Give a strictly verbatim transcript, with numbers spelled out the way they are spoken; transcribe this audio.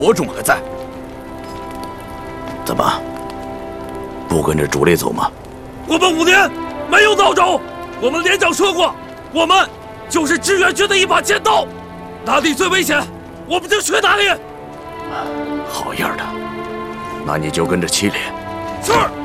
伯仲还在。怎么，不跟着主力走吗？ 我们五年没有孬种，我们连长说过，我们就是志愿军的一把尖刀，哪里最危险，我们就去哪里。 好样的，那你就跟着七连。 是。